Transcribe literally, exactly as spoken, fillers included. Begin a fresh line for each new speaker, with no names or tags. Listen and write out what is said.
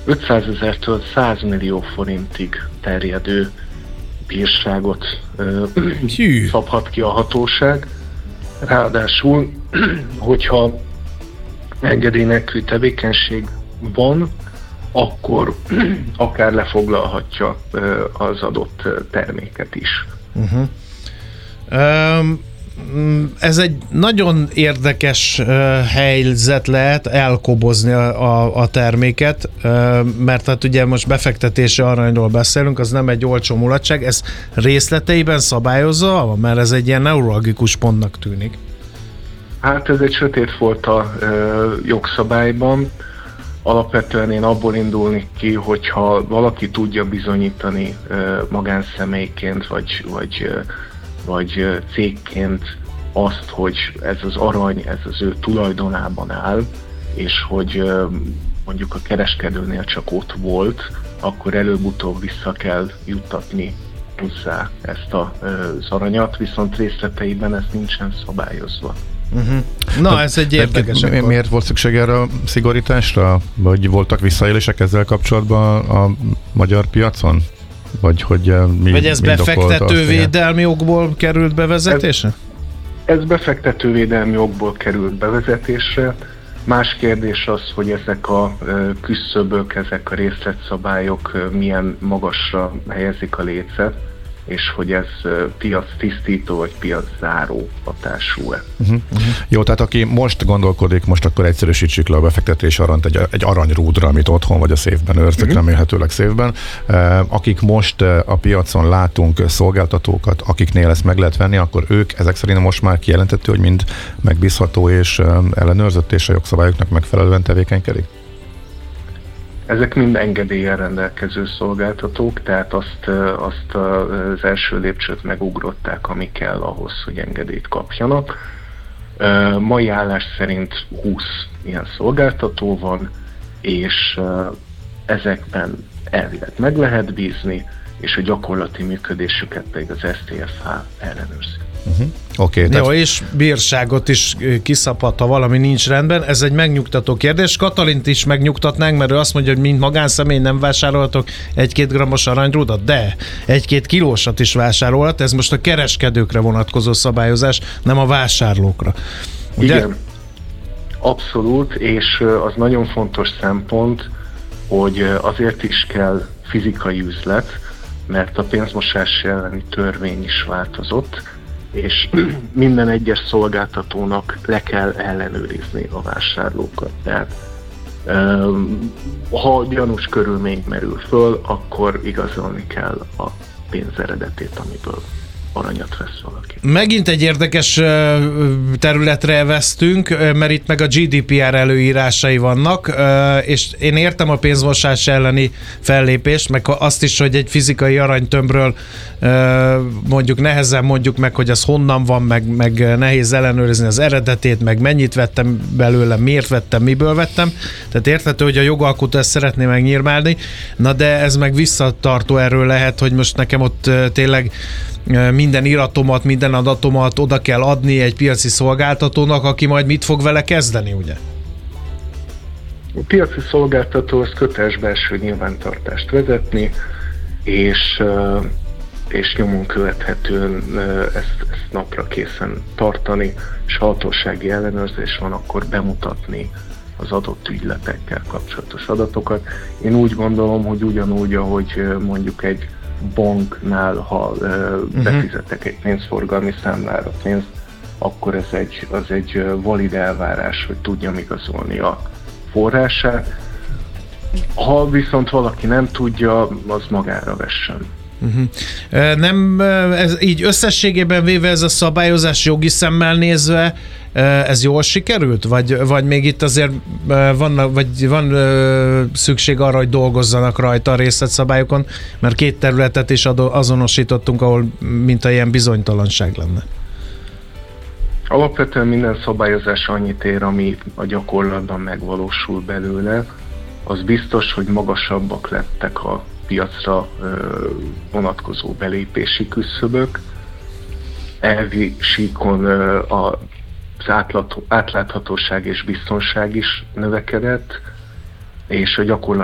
ötszázezertől száz millió forintig terjedő bírságot ö, szabhat ki a hatóság. Ráadásul, hogyha engedély nélküli tevékenység van, akkor akár lefoglalhatja ö, az adott terméket is.
Uh-huh. Um... Ez egy nagyon érdekes uh, helyzet lehet elkobozni a, a, a terméket, uh, mert hát ugye most befektetési aranyról beszélünk, az nem egy olcsó mulatság, ez részleteiben szabályozza, mert ez egy ilyen neuralgikus pontnak tűnik.
Hát ez egy sötét folt a uh, jogszabályban. Alapvetően én abból indulnék ki, hogyha valaki tudja bizonyítani uh, magánszemélyként, vagy, vagy uh, vagy cégként azt, hogy ez az arany, ez az ő tulajdonában áll, és hogy mondjuk a kereskedőnél csak ott volt, akkor előbb-utóbb vissza kell juttatni hozzá ezt a, az aranyat, viszont részleteiben ez nincsen szabályozva.
Uh-huh. Na, ez egy érdekes.
Mi, miért volt szükség erre a szigorításra? Vagy voltak visszaélések ezzel kapcsolatban a magyar piacon? Vagy, hogy mi,
Vagy ez befektetővédelmi okból került bevezetésre?
Ez, ez befektetővédelmi okból került bevezetésre. Más kérdés az, hogy ezek a küszöbök, ezek a részletszabályok milyen magasra helyezik a lécet, és hogy ez piac tisztító vagy piac záró hatású-e.
Uh-huh. Uh-huh. Jó, tehát aki most gondolkodik, most akkor egyszerűsítsük le a befektetés arant egy, egy aranyrúdra, amit otthon vagy a széfben őrzik, uh-huh. remélhetőleg széfben. Akik most a piacon látunk szolgáltatókat, akiknél ezt meg lehet venni, akkor ők ezek szerint most már kijelentető, hogy mind megbízható és ellenőrzött és a jogszabályoknak megfelelően tevékenykedik?
Ezek mind engedéllyel rendelkező szolgáltatók, tehát azt, azt az első lépcsőt megugrották, ami kell ahhoz, hogy engedélyt kapjanak. Mai állás szerint húsz ilyen szolgáltató van, és ezekben elvileg meg lehet bízni, és a gyakorlati működésüket pedig az es té ef há ellenőrzi.
Uh-huh. Okay,
Jó,
tehát...
és bírságot is kiszabhat, ha valami nincs rendben. Ez egy megnyugtató kérdés. Katalint is megnyugtatnánk, mert ő azt mondja, hogy mint magánszemély nem vásárolhatok egy-két grammos aranyrudat, de egy-két kilósat is vásárolhat. Ez most a kereskedőkre vonatkozó szabályozás, nem a vásárlókra. Ugye?
Igen, abszolút, és az nagyon fontos szempont, hogy azért is kell fizikai üzlet, mert a pénzmosás elleni törvény is változott, és minden egyes szolgáltatónak le kell ellenőrizni a vásárlókat. Tehát ha gyanús körülmény merül föl, akkor igazolni kell a pénz eredetét, amiből aranyat vesz valaki.
Megint egy érdekes területre vesztünk, mert itt meg a gé dé pé er előírásai vannak, és én értem a pénzmosás elleni fellépést, meg azt is, hogy egy fizikai aranytömbről mondjuk nehezen mondjuk meg, hogy az honnan van, meg, meg nehéz ellenőrizni az eredetét, meg mennyit vettem belőle, miért vettem, miből vettem. Tehát érthető, hogy a jogalkotó ezt szeretné megnyírmálni, na de ez meg visszatartó erről lehet, hogy most nekem ott tényleg minden iratomat, minden adatomat oda kell adni egy piaci szolgáltatónak, aki majd mit fog vele kezdeni, ugye?
A piaci szolgáltató az köteles belső nyilvántartást vezetni, és, és nyomon követhetően ezt, ezt napra készen tartani, és ha hatósági ellenőrzés van, akkor bemutatni az adott ügyletekkel kapcsolatos adatokat. Én úgy gondolom, hogy ugyanúgy, ahogy mondjuk egy banknál, ha uh, befizetek egy pénzforgalmi számlára pénzt, akkor ez egy, az egy valid elvárás, hogy tudjam igazolni a forrását. Ha viszont valaki nem tudja, az magára vessen.
Uh-huh. Nem, ez így összességében véve ez a szabályozás jogi szemmel nézve, ez jól sikerült? Vagy, vagy még itt azért van, vagy van szükség arra, hogy dolgozzanak rajta a részletszabályokon, mert két területet is azonosítottunk, ahol mintha ilyen bizonytalanság lenne.
Alapvetően minden szabályozás annyit ér, ami a gyakorlatban megvalósul belőle. Az biztos, hogy magasabbak lettek a piacra vonatkozó belépési küszöbök. Elvi síkon a az átláthatóság és biztonság is növekedett, és a gyakorlati